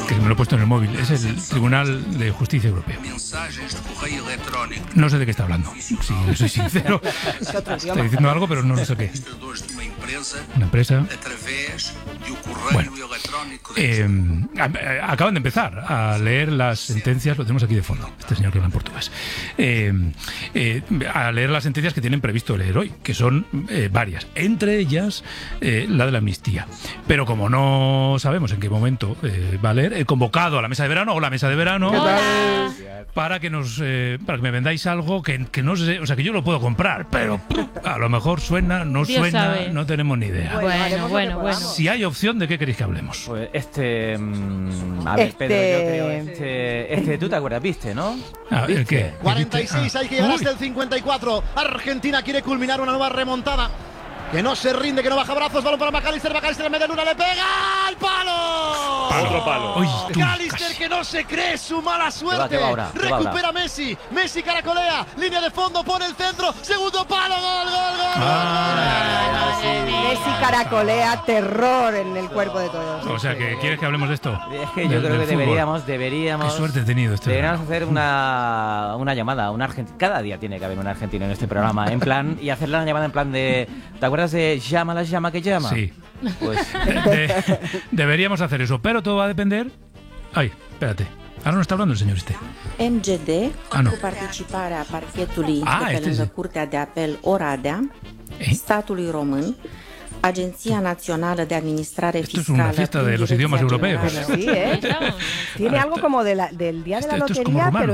que me lo he puesto en el móvil. Es el Tribunal de Justicia Europeo. No sé de qué está hablando, si soy sincero. Estoy diciendo algo, pero no sé qué. Una empresa. Bueno, acaban de empezar a leer las sentencias, lo tenemos aquí de fondo, este señor que habla en portugués, a leer las sentencias que tienen previsto leer hoy, que son varias, entre ellas la de la amnistía. Pero como no sabemos en qué momento va a leer, he convocado a la mesa de verano, o la mesa de verano, para que me vendáis algo que no sé, o sea, que yo lo puedo comprar, pero a lo mejor suena, no Dios suena, sabe. No tenemos ni idea. Bueno. Si hay opción, ¿de qué queréis que hablemos? Pues a ver, Pedro, yo creo tú te acuerdas, ¿viste, no? ¿El qué? 46, hay que llegar hasta el 54. Argentina quiere culminar una nueva remontada. Que no se rinde, que no baja brazos. Balón para McAllister en media luna, le pega al palo. Otro palo. McAllister que no se cree su mala suerte. Recupera Messi. Messi caracolea. Línea de fondo, pone el centro. Segundo palo, gol. Messi caracolea, terror en el cuerpo de todos. O sea, que ¿quieres que hablemos de esto? Es que yo creo que deberíamos. Qué suerte he tenido este. Deberíamos hacer una llamada. Cada día tiene que haber un argentino en este programa. En plan, y hacerle una llamada en plan de. ¿Te acuerdas de llama que llama? Sí. Pues deberíamos hacer eso, pero todo va a depender. Ay, espérate. Ahora no está hablando el señor este. MGD, no. cu participarea parchetului de pe este lângă sí. Curtea de Apel Oradea, statului român, Agencia Nacional de Administrare Esto es Fiscală. una fiesta de los idiomas europeos. Sí, ¿eh? Tiene algo como del día de la Esto es como lotería, romano. pero